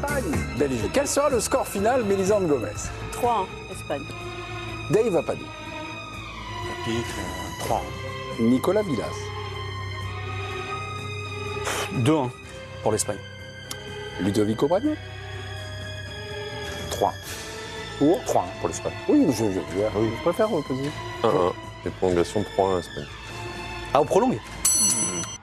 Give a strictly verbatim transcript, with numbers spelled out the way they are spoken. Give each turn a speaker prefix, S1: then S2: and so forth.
S1: Espagne, Belgique. Quel sera le score final, Mélisande Gomez?
S2: trois un, Espagne.
S1: Dave Apadou.
S3: Pique, euh, trois.
S1: Nicolas Villas.
S3: deux un pour l'Espagne.
S1: Ludovico Bragno.
S4: trois.
S1: Pour
S4: trois pour l'Espagne.
S1: Oui, je, je, je, je préfère reposer.
S5: un un. Et prolongation trois un Espagne.
S3: Ah, on prolonge.